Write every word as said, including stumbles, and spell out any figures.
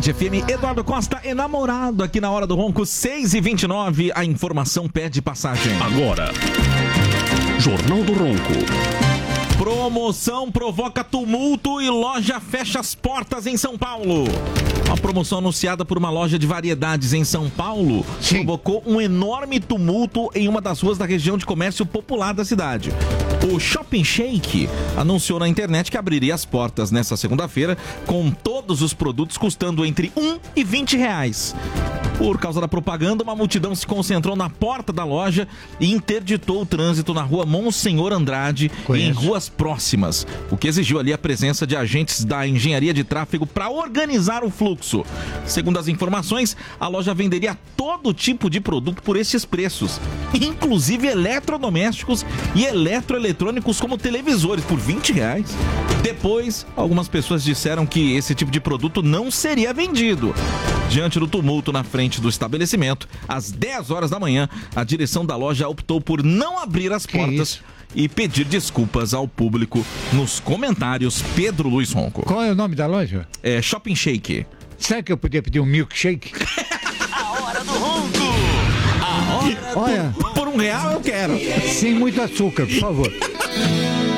F M, Eduardo Costa, enamorado aqui na Hora do Ronco, seis e vinte e nove, a informação pede passagem. Agora, Jornal do Ronco. Promoção provoca tumulto e loja fecha as portas em São Paulo. A promoção anunciada por uma loja de variedades em São Paulo Sim. provocou um enorme tumulto em uma das ruas da região de comércio popular da cidade. O Shopping Shake anunciou na internet que abriria as portas nesta segunda-feira com todos os produtos custando entre um e vinte reais. Por causa da propaganda, uma multidão se concentrou na porta da loja e interditou o trânsito na rua Monsenhor Andrade Conheço. e em ruas próximas, o que exigiu ali a presença de agentes da engenharia de tráfego para organizar o fluxo. Segundo as informações, a loja venderia todo tipo de produto por esses preços, inclusive eletrodomésticos e eletroeletrônicos como televisores por vinte reais. Depois, algumas pessoas disseram que esse tipo de produto não seria vendido. Diante do tumulto na frente do estabelecimento, às dez horas da manhã, a direção da loja optou por não abrir as que portas isso? e pedir desculpas ao público nos comentários. Pedro Luiz Ronco. Qual é o nome da loja? É Shopping Shake. Será que eu podia pedir um milkshake? A Hora do Ronco. A Hora Olha, do... Por um real eu quero. Sem muito açúcar, por favor.